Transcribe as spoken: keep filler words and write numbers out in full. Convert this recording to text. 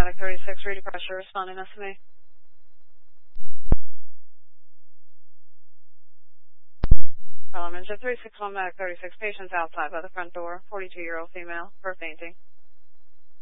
Medic thirty-six, reading pressure, responding S M A. Harlem Engine three six one Medic thirty-six, patients outside by the front door, forty-two-year-old female, for fainting.